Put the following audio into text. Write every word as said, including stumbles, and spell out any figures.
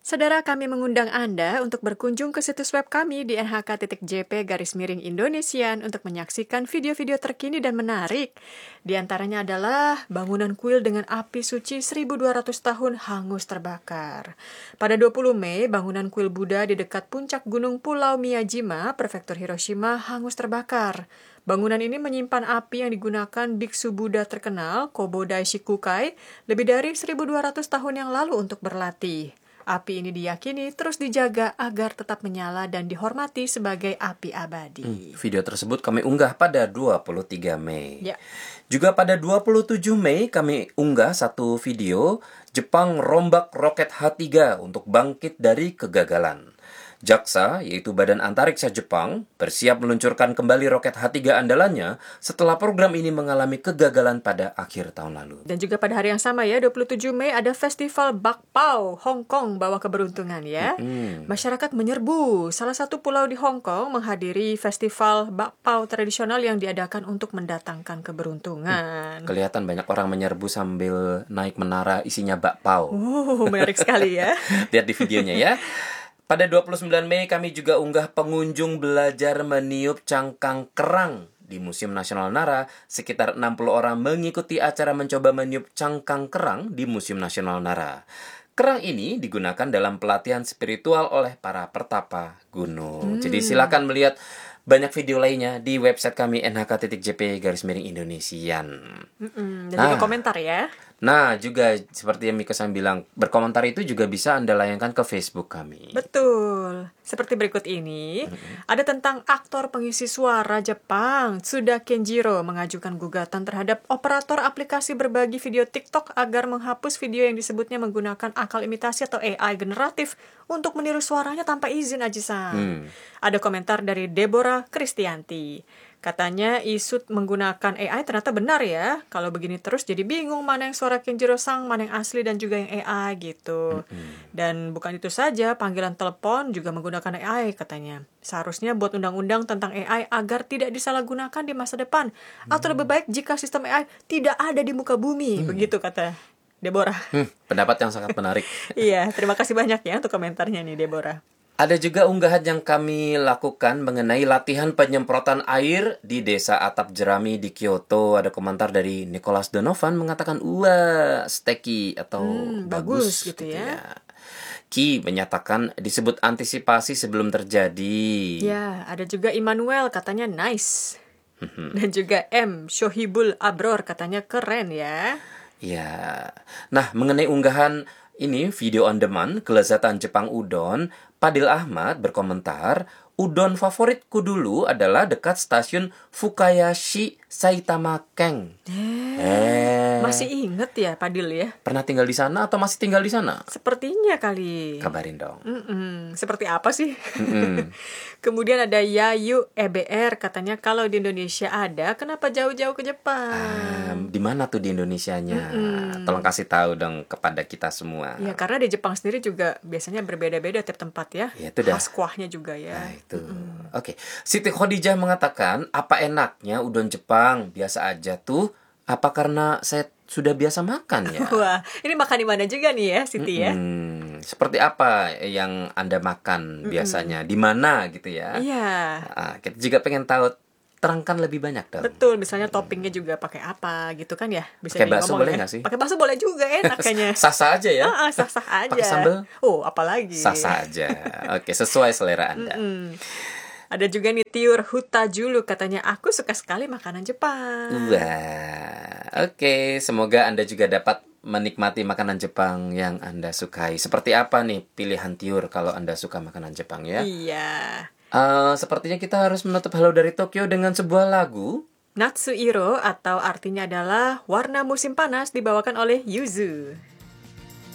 Saudara, kami mengundang Anda untuk berkunjung ke situs web kami di n h k titik j p garis miring Indonesian untuk menyaksikan video-video terkini dan menarik. Di antaranya adalah bangunan kuil dengan api suci seribu dua ratus tahun hangus terbakar. Pada dua puluh Mei, bangunan kuil Buddha di dekat puncak gunung Pulau Miyajima, Prefektur Hiroshima, hangus terbakar. Bangunan ini menyimpan api yang digunakan biksu Buddha terkenal, Kobo Daishikukai, lebih dari seribu dua ratus tahun yang lalu untuk berlatih. Api ini diyakini terus dijaga agar tetap menyala dan dihormati sebagai api abadi. Hmm, video tersebut kami unggah pada dua puluh tiga Mei. Ya. Juga pada dua puluh tujuh Mei kami unggah satu video Jepang rombak roket H tiga untuk bangkit dari kegagalan. JAXA, yaitu Badan Antariksa Jepang, bersiap meluncurkan kembali roket H tiga andalannya setelah program ini mengalami kegagalan pada akhir tahun lalu. Dan juga pada hari yang sama ya, dua puluh tujuh Mei ada Festival Bakpao Hong Kong bawa keberuntungan ya. Mm-hmm. Masyarakat menyerbu salah satu pulau di Hong Kong menghadiri Festival Bakpao tradisional yang diadakan untuk mendatangkan keberuntungan. Hmm, kelihatan banyak orang menyerbu sambil naik menara isinya bakpao. Oh, menarik sekali ya. Lihat di videonya ya. Pada dua puluh sembilan Mei kami juga unggah pengunjung belajar meniup cangkang kerang di Museum Nasional Nara. Sekitar enam puluh orang mengikuti acara mencoba meniup cangkang kerang di Museum Nasional Nara. Kerang ini digunakan dalam pelatihan spiritual oleh para pertapa gunung. Hmm. Jadi silakan melihat banyak video lainnya di website kami n h k titik j p garis miring Indonesian. Mm-mm, dan nah, juga komentar ya. Nah, juga seperti yang Miko San bilang, berkomentar itu juga bisa Anda layangkan ke Facebook kami. Betul. Seperti berikut ini, mm-hmm. ada tentang aktor pengisi suara Jepang, Tsuda Kenjiro, mengajukan gugatan terhadap operator aplikasi berbagi video TikTok agar menghapus video yang disebutnya menggunakan akal imitasi atau A I generatif untuk meniru suaranya tanpa izin Aji-san. Hmm. Ada komentar dari Deborah Kristianti. Katanya isu menggunakan A I ternyata benar ya. Kalau begini terus jadi bingung mana yang suara Kenjiro-san, mana yang asli dan juga yang A I gitu. Mm-hmm. Dan bukan itu saja, panggilan telepon juga menggunakan A I katanya. Seharusnya buat undang-undang tentang A I agar tidak disalahgunakan di masa depan. Mm. Atau lebih baik jika sistem A I tidak ada di muka bumi. Mm. Begitu kata Deborah. Hmm, pendapat yang sangat menarik. Iya, terima kasih banyak ya untuk komentarnya nih Deborah. Ada juga unggahan yang kami lakukan mengenai latihan penyemprotan air di desa Atap Jerami di Kyoto. Ada komentar dari Nicholas Donovan mengatakan, wah, sticky atau hmm, bagus, bagus gitu, gitu ya. ya. Ki menyatakan disebut antisipasi sebelum terjadi. Ya, ada juga Immanuel katanya nice. Dan juga M. Shohibul Abror katanya keren ya. Ya, nah mengenai unggahan ini video on demand kelezatan Jepang udon, Padil Ahmad berkomentar, udon favoritku dulu adalah dekat stasiun Fukayashi Saitama Ken. Eh, eh, masih inget ya Padil ya? Pernah tinggal di sana atau masih tinggal di sana? Sepertinya kali. Kabarin dong. Mm-mm. Seperti apa sih? Kemudian ada Yayu E B R katanya kalau di Indonesia ada, kenapa jauh-jauh ke Jepang? Um, di mana tuh di Indonesianya? Mm-mm. Tolong kasih tahu dong kepada kita semua. Ya karena di Jepang sendiri juga biasanya berbeda-beda tiap tempat ya. Ya itu dah. Khas kuahnya juga ya. Nah, itu. Oke. Okay. Siti Khadijah mengatakan, apa enaknya udon Jepang? Biasa aja tuh. Apa karena saya sudah biasa makan ya? Wah, ini makan di mana juga nih ya, Siti ya? Hmm, seperti apa yang Anda makan biasanya? Di mana gitu ya? Iya. Nah, kita juga pengen tahu. Terangkan lebih banyak dong. Betul, misalnya toppingnya juga pakai apa gitu kan ya? Bisa pakai bakso boleh nggak ya? sih? Pakai bakso boleh juga, enak kayaknya. Sasa aja ya? Ah, sah-sah aja. Pakai sambal? Oh, apalagi? Sasa aja. Oke, sesuai selera Anda. Mm-mm. Ada juga nih Tiur Hutajulu katanya, aku suka sekali makanan Jepang. Wah, oke. Okay. Semoga Anda juga dapat menikmati makanan Jepang yang Anda sukai. Seperti apa nih pilihan Tiur kalau Anda suka makanan Jepang ya? Iya. Uh, sepertinya kita harus menutup Halo dari Tokyo dengan sebuah lagu Natsuiro atau artinya adalah warna musim panas dibawakan oleh Yuzu.